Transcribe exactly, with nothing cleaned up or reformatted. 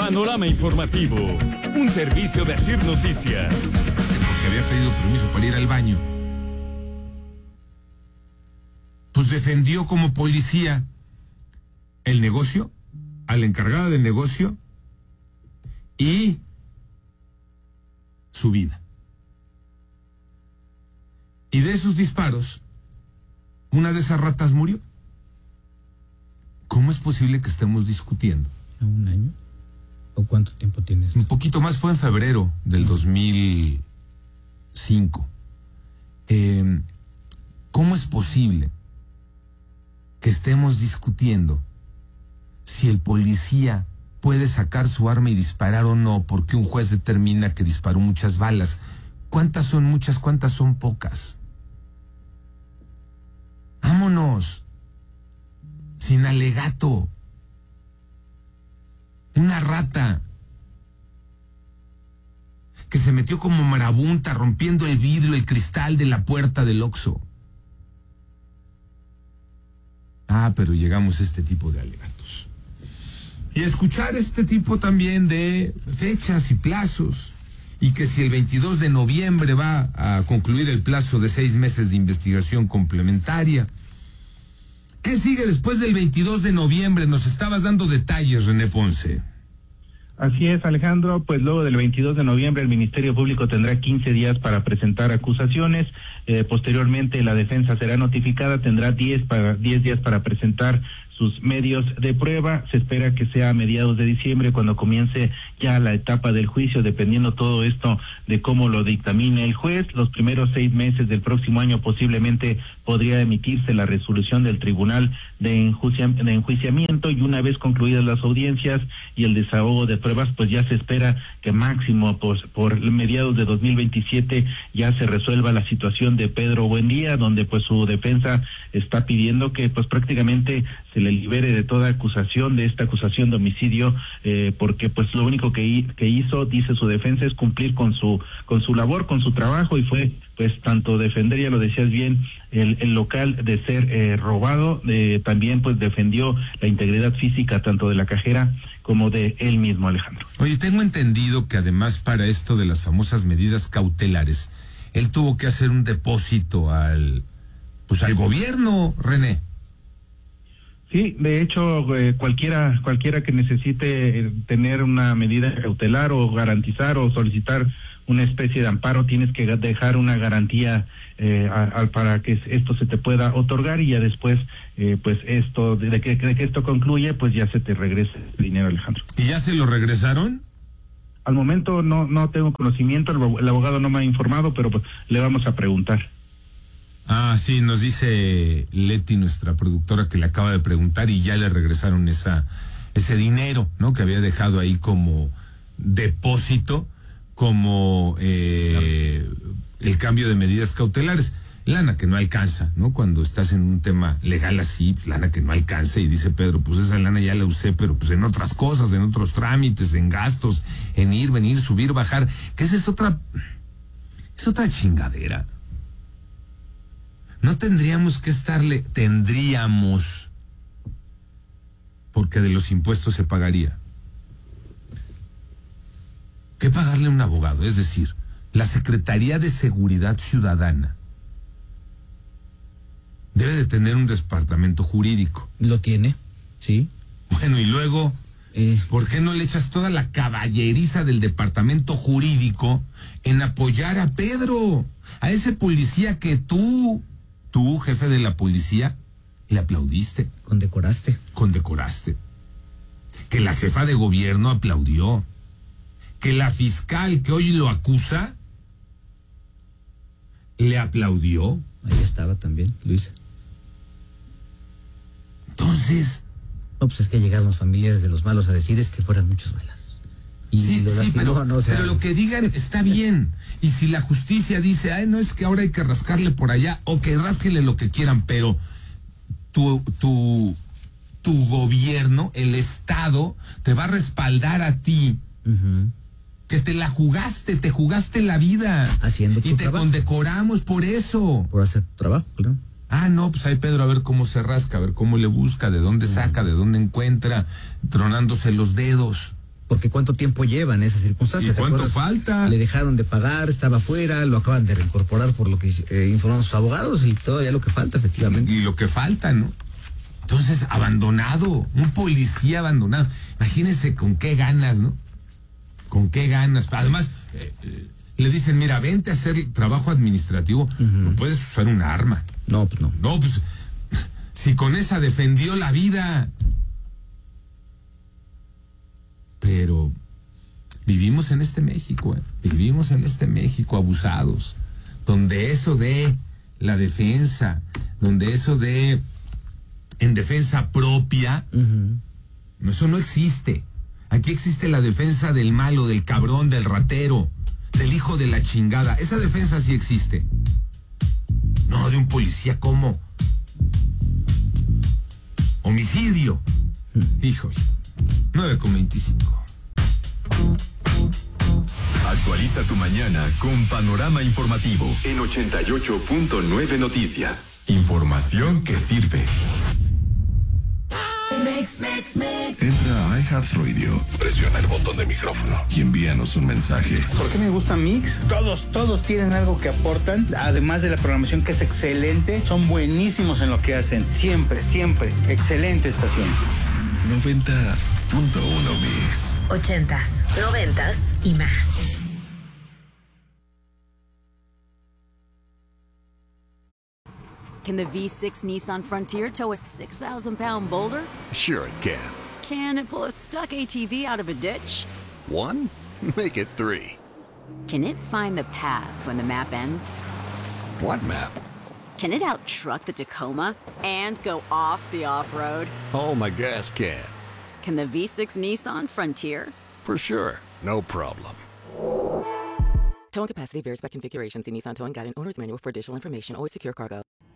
Panorama Informativo, un servicio de Asir Noticias. Porque había pedido permiso para ir al baño. Pues defendió como policía el negocio, a la encargada del negocio y su vida. Y de esos disparos, una de esas ratas murió. ¿Cómo es posible que estemos discutiendo? ¿A un año? ¿O cuánto tiempo tienes? Un poquito más, fue en febrero del dos mil cinco. Eh, ¿Cómo es posible que estemos discutiendo si el policía puede sacar su arma y disparar o no, porque un juez determina que disparó muchas balas? ¿Cuántas son muchas? ¿Cuántas son pocas? Vámonos. Sin alegato. Una rata que se metió como marabunta rompiendo el vidrio, el cristal de la puerta del Oxxo. Ah, pero llegamos a este tipo de alegatos. Y a escuchar este tipo también de fechas y plazos. Y que si el veintidós de noviembre va a concluir el plazo de seis meses de investigación complementaria. ¿Qué sigue después del veintidós de noviembre? Nos estabas dando detalles, René Ponce. Así es, Alejandro, pues luego del veintidós de noviembre el Ministerio Público tendrá quince días para presentar acusaciones, eh, posteriormente la defensa será notificada, tendrá diez para diez días para presentar sus medios de prueba. Se espera que sea a mediados de diciembre cuando comience ya la etapa del juicio, dependiendo todo esto de cómo lo dictamine el juez. Los primeros seis meses del próximo año posiblemente podría emitirse la resolución del Tribunal de, enjuicia, de Enjuiciamiento, y una vez concluidas las audiencias y el desahogo de pruebas, pues ya se espera que máximo pues, por mediados de dos mil veintisiete ya se resuelva la situación de Pedro Buendía, donde pues su defensa está pidiendo que pues prácticamente se le libere de toda acusación, de esta acusación de homicidio, eh, porque pues lo único que, que hizo, dice su defensa, es cumplir con su con su labor, con su trabajo, y fue pues tanto defender, ya lo decías bien, el, el local de ser eh, robado, eh, también pues defendió la integridad física tanto de la cajera como de él mismo, Alejandro. Oye, tengo entendido que además para esto de las famosas medidas cautelares, él tuvo que hacer un depósito al, pues al gobierno, René. Sí, de hecho, eh, cualquiera cualquiera que necesite eh, tener una medida cautelar o garantizar o solicitar una especie de amparo, tienes que dejar una garantía eh, a, a, para que esto se te pueda otorgar, y ya después, eh, pues esto, de que, de que esto concluye, pues ya se te regrese el dinero, Alejandro. ¿Y ya se lo regresaron? Al momento no no tengo conocimiento, el, el abogado no me ha informado, pero pues, le vamos a preguntar. Ah, sí, nos dice Leti, nuestra productora, que le acaba de preguntar y ya le regresaron esa ese dinero, ¿no? Que había dejado ahí como depósito, como eh, el cambio de medidas cautelares. Lana que no alcanza, ¿no? Cuando estás en un tema legal así, lana que no alcanza, y dice Pedro, pues esa lana ya la usé, pero pues en otras cosas, en otros trámites, en gastos, en ir, venir, subir, bajar, que esa es otra, es otra chingadera. No tendríamos que estarle, tendríamos, porque de los impuestos se pagaría, que pagarle a un abogado. Es decir, la Secretaría de Seguridad Ciudadana debe de tener un departamento jurídico. Lo tiene, sí. Bueno, y luego, eh. ¿por qué no le echas toda la caballeriza del departamento jurídico en apoyar a Pedro, a ese policía que tú... Tú, jefe de la policía, le aplaudiste? Condecoraste. Condecoraste. Que la jefa de gobierno aplaudió. Que la fiscal que hoy lo acusa le aplaudió. Ahí estaba también, Luisa. Entonces... No, pues es que llegaron los familiares de los malos a decir es que fueran muchas balas. Y sí, lo sí, pero, no, o sea, pero lo que digan está bien. Y si la justicia dice, ay, no, es que ahora hay que rascarle por allá, o que rasquele lo que quieran, pero tu, tu, tu gobierno, el Estado, te va a respaldar a ti, uh-huh. que te la jugaste, te jugaste la vida. Haciendo tu Y te trabajo. Condecoramos por eso. Por hacer tu trabajo, claro. Ah, no, pues ahí Pedro, a ver cómo se rasca, a ver cómo le busca, de dónde saca, de dónde encuentra, tronándose los dedos. Porque cuánto tiempo lleva en esa circunstancia. ¿Y ¿te cuánto acuerdas? falta? Le dejaron de pagar, estaba fuera, lo acaban de reincorporar por lo que eh, informaron sus abogados y todavía lo que falta, efectivamente. Y lo que falta, ¿no? Entonces, abandonado, un policía abandonado. Imagínense con qué ganas, ¿no? Con qué ganas. Además, eh, eh, le dicen, mira, vente a hacer trabajo administrativo, uh-huh. No puedes usar un arma. No, pues no. No, pues, si con esa defendió la vida. Pero vivimos en este México, ¿eh? Vivimos en este México abusados, donde eso de la defensa, donde eso de en defensa propia, uh-huh. No, eso no existe. Aquí existe la defensa del malo, del cabrón, del ratero, del hijo de la chingada. Esa defensa sí existe. No, de un policía como homicidio. Uh-huh. Híjole. nueve con veinticinco. Actualiza tu mañana con Panorama Informativo en ochenta y ocho punto nueve Noticias. Información que sirve. Mix, mix, mix. Entra a iHeartRadio, presiona el botón de micrófono y envíanos un mensaje. ¿Por qué me gusta Mix? Todos, todos tienen algo que aportan, además de la programación que es excelente, son buenísimos en lo que hacen. Siempre, siempre, excelente estación. noventa punto uno Mix. Ochentas, noventas y más. Can the V six Nissan Frontier tow a six thousand pound boulder? Sure it can. Can it pull a stuck A T V out of a ditch? One? Make it three. Can it find the path when the map ends? What map? Can it out-truck the Tacoma and go off the off-road? Oh, my gas can. Can the V six Nissan Frontier? For sure. No problem. Towing capacity varies by configuration. See Nissan Towing Guide and Owner's Manual for additional information. Always secure cargo.